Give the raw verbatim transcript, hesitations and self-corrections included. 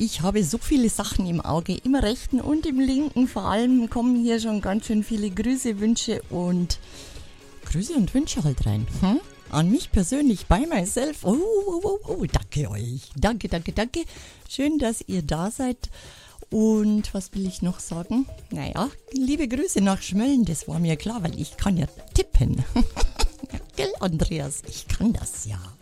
ich habe so viele Sachen im Auge, im rechten und im linken. Vor allem kommen hier schon ganz schön viele Grüße, Wünsche und Grüße und Wünsche halt rein. Hm? An mich persönlich, by myself. Oh, oh, oh, oh, danke euch. Danke, danke, danke. Schön, dass ihr da seid. Und was will ich noch sagen? Naja, liebe Grüße nach Schmölln, das war mir klar, weil ich kann ja tippen. Gell, Andreas? Ich kann das ja.